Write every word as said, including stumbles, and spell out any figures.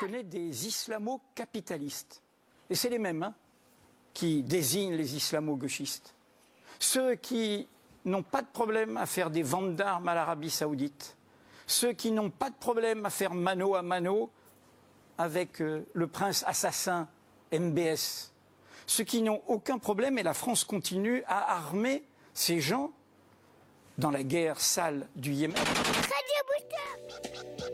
connais des islamo-capitalistes. Et c'est les mêmes hein, qui désignent les islamo-gauchistes. Ceux qui n'ont pas de problème à faire des ventes d'armes à l'Arabie Saoudite. Ceux qui n'ont pas de problème à faire mano à mano avec euh, le prince assassin M B S. Ceux qui n'ont aucun problème, et la France continue à armer ces gens dans la guerre sale du Yémen.